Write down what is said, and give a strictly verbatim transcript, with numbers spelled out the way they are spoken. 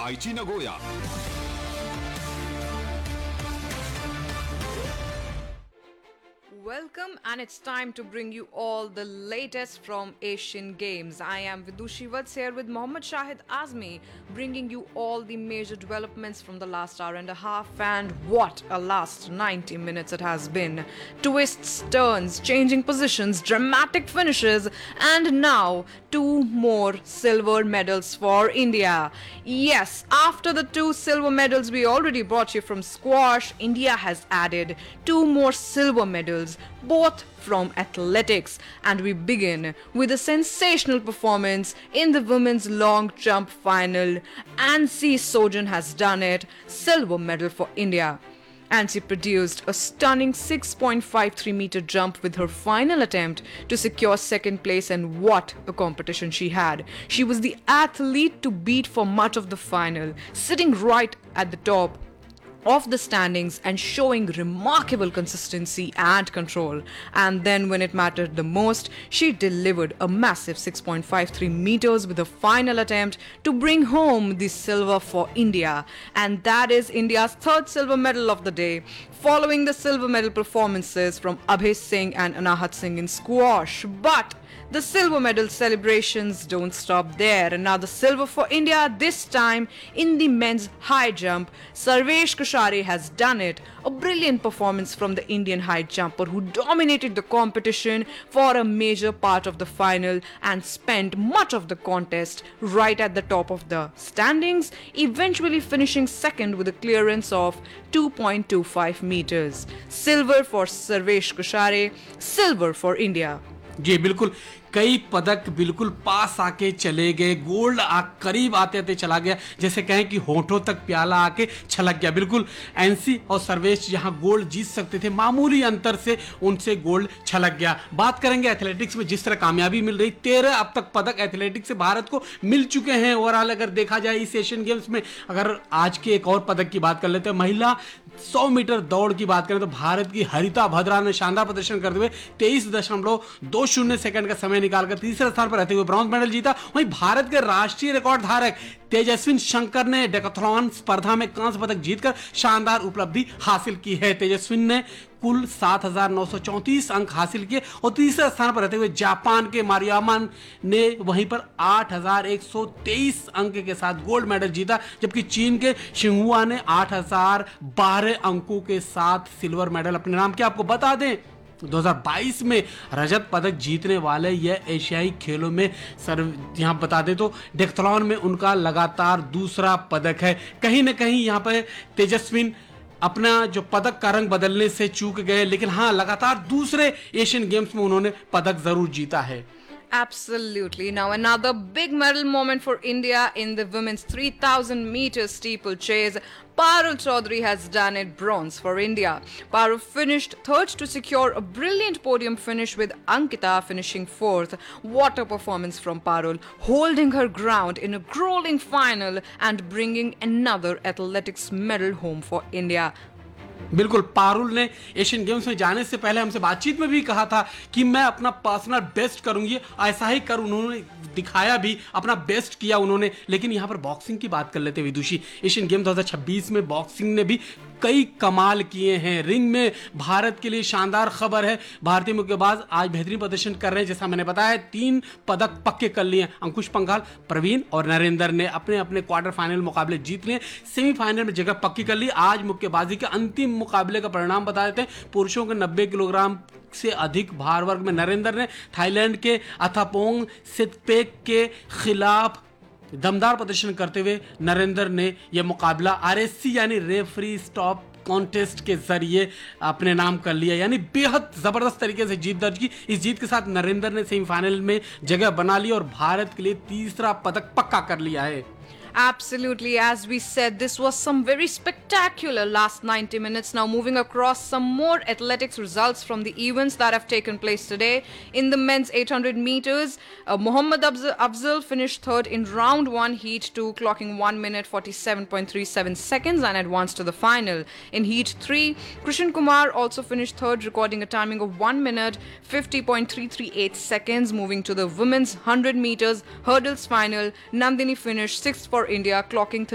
Aichi Nagoya. Welcome, and it's time to bring you all the latest from Asian Games. I am Vidushi Vats here with Mohammad Shahid Azmi, bringing you all the major developments from the last hour and a half. And what a last ninety minutes it has been! Twists, turns, changing positions, dramatic finishes, and now two more silver medals for India. Yes, after the two silver medals we already brought you from squash, India has added two more silver medals, both from athletics. And we begin with a sensational performance in the women's long jump final. Ansi Sojan has done it, silver medal for India. And she produced a stunning six point five three meter jump with her final attempt to secure second place, and what a competition she had. She was the athlete to beat for much of the final, sitting right at the top of the standings and showing remarkable consistency and control. And then when it mattered the most, she delivered a massive six point five three meters with a final attempt to bring home the silver for India. And that is India's third silver medal of the day, following the silver medal performances from Abhay Singh and Anahat Singh in squash. But the silver medal celebrations don't stop there. Another silver for India, this time in the men's high jump. Sarvesh Kushare has done it. A brilliant performance from the Indian high jumper who dominated the competition for a major part of the final and spent much of the contest right at the top of the standings, eventually finishing second with a clearance of two point two five meters. Silver for Sarvesh Kushare, silver for India. जी बिल्कुल, कई पदक बिल्कुल पास आके चले गए, gold आ करीब आते आते चला गया, जैसे कहें कि होठों तक प्याला आके छलक गया। बिल्कुल एनसी और सर्वेश जहां गोल्ड जीत सकते थे, मामूली अंतर से उनसे गोल्ड छलक गया। बात करेंगे एथलेटिक्स में जिस तरह कामयाबी मिल रही, तेरह अब तक पदक एथलेटिक्स से भारत को मिल चुके हैं। ओवरऑल अगर देखा जाए इस एशियन गेम्स में, अगर आज के एक और पदक की बात कर लेते हैं, महिला सौ मीटर दौड़ की बात करें तो भारत की हरिता भद्रा ने शानदार प्रदर्शन करते हुए तेईस दशमलव दो शून्य सेकंड का समय निकालकर तीसरे स्थान पर रहते हुए ब्रॉन्ज मेडल जीता। वहीं भारत के राष्ट्रीय रिकॉर्ड धारक तेजस्विन शंकर ने डेकाथलॉन स्पर्धा में कांस्य पदक जीतकर शानदार उपलब्धि हासिल की है। तेजस्विन ने कुल सात हजार नौ सौ चौंतीस अंक हासिल किए और तीसरे स्थान पर रहते हुए जापान के मारियामा ने वहीं पर आठ हजार एक सौ तेईस अंक के साथ गोल्ड मेडल जीता, जबकि चीन के शिंगहुआ ने आठ हजार बारह अंकों के साथ सिल्वर मेडल अपने नाम किया। आपको बता दें दो हज़ार बाईस में रजत पदक जीतने वाले यह एशियाई खेलों में सर यहाँ बता दें तो डेकाथलॉन में उनका लगातार दूसरा पदक है। कहीं ना कहीं यहाँ पर तेजस्विन अपना जो पदक का रंग बदलने से चूक गए, लेकिन हाँ लगातार दूसरे एशियन गेम्स में उन्होंने पदक जरूर जीता है। Absolutely. Now another big medal moment for India in the women's three thousand meter steeplechase. Parul Chaudhary has done it, bronze for India. Parul finished third to secure a brilliant podium finish, with Ankita finishing fourth. What a performance from Parul, holding her ground in a grueling final and bringing another athletics medal home for India. बिल्कुल, पारुल ने Asian games में जाने से पहले हमसे बातचीत में भी कहा था कि मैं अपना पर्सनल बेस्ट करूंगी, ऐसा ही कर उन्होंने दिखाया भी, अपना बेस्ट किया उन्होंने। लेकिन यहाँ पर बॉक्सिंग की बात कर लेते हैं विदुषी, एशियन गेम दो हज़ार छब्बीस में बॉक्सिंग ने भी कई कमाल किए हैं। रिंग में भारत के लिए शानदार खबर है, भारतीय मुक्केबाज आज बेहतरीन प्रदर्शन कर रहे हैं। जैसा मैंने बताया, तीन पदक पक्के कर लिए हैं। अंकुश पंघाल, प्रवीण और नरेंद्र ने अपने अपने क्वार्टर फाइनल मुकाबले जीत लिए, सेमीफाइनल में जगह पक्की कर ली। आज मुक्केबाजी के अंतिम मुकाबले का परिणाम बता देते हैं। पुरुषों के नब्बे किलोग्राम से अधिक भार वर्ग में नरेंद्र ने थाईलैंड के अथापोंग सितपेक के खिलाफ दमदार प्रदर्शन करते हुए नरेंद्र ने यह मुकाबला आरएससी यानी रेफरी स्टॉप कॉन्टेस्ट के जरिए अपने नाम कर लिया, यानी बेहद जबरदस्त तरीके से जीत दर्ज की। इस जीत के साथ नरेंद्र ने सेमीफाइनल में जगह बना ली और भारत के लिए तीसरा पदक पक्का कर लिया है। Absolutely, as we said, this was some very spectacular last ninety minutes. Now moving across some more athletics results from the events that have taken place today. In the men's eight hundred meters, uh, Mohammad Afzal finished third in round one, heat two, clocking one minute forty-seven point three seven seconds and advanced to the final. In heat three, Krishan Kumar also finished third, recording a timing of one minute fifty point three three eight seconds. Moving to the women's one hundred meters hurdles final, Nandini finished sixth for India, clocking